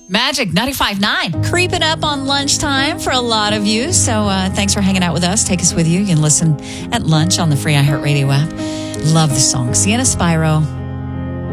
Magic 95.9. Creeping up on lunchtime for a lot of you. So thanks for hanging out with us. Take us with you. You can listen at lunch on the free iHeartRadio app. Love the song. Sienna Spyro.